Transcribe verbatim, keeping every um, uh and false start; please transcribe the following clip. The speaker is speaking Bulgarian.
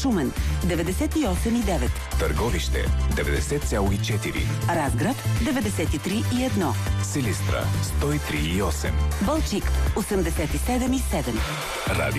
Шумен деветдесет и осем и девет, Търговище деветдесет цяло и четири, Разград деветдесет и три и едно, Силистра сто и три и осем, Балчик осемдесет и седем и седем. Радио